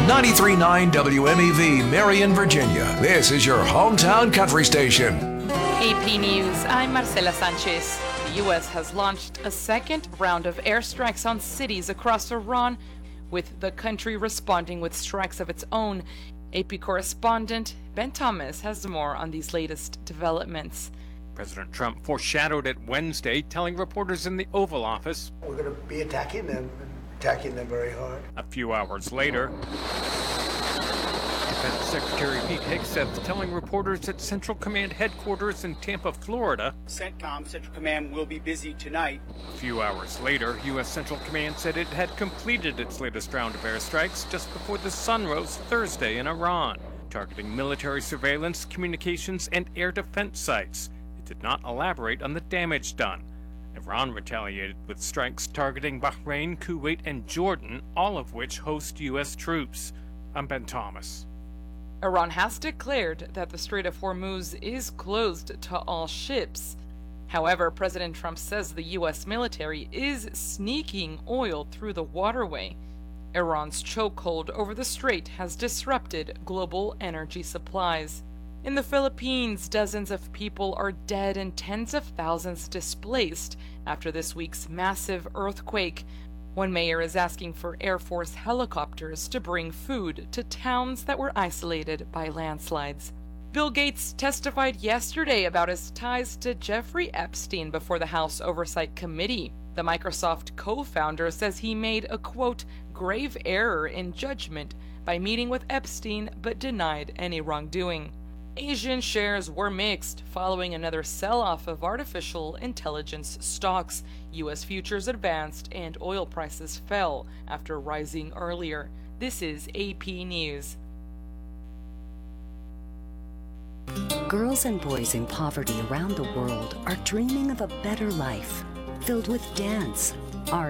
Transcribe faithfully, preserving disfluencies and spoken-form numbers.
ninety-three point nine W M E V, Marion, Virginia. This is your hometown country station. A P News, I'm Marcela Sanchez. The U S has launched a second round of airstrikes on cities across Iran, with the country responding with strikes of its own. A P correspondent Ben Thomas has more on these latest developments. President Trump foreshadowed it Wednesday, telling reporters in the Oval Office, "We're going to be attacking them, and attacking them very hard." A few hours later, Defense Secretary Pete Hegseth telling reporters at Central Command headquarters in Tampa, Florida, CENTCOM, Central Command, will be busy tonight. A few hours later, U S Central Command said it had completed its latest round of airstrikes just before the sun rose Thursday in Iran, targeting military surveillance, communications, and air defense sites. It did not elaborate on the damage done. Iran retaliated with strikes targeting Bahrain, Kuwait, and Jordan, all of which host U S troops. I'm Ben Thomas. Iran has declared that the Strait of Hormuz is closed to all ships. However, President Trump says the U S military is sneaking oil through the waterway. Iran's chokehold over the strait has disrupted global energy supplies. In the Philippines, dozens of people are dead and tens of thousands displaced after this week's massive earthquake. One mayor is asking for Air Force helicopters to bring food to towns that were isolated by landslides. Bill Gates testified yesterday about his ties to Jeffrey Epstein before the House Oversight Committee. The Microsoft co-founder says he made a, quote, grave error in judgment by meeting with Epstein but denied any wrongdoing. Asian shares were mixed following another sell-off of artificial intelligence stocks. U S futures advanced and oil prices fell after rising earlier. This is A P News. Girls and boys in poverty around the world are dreaming of a better life, filled with dance,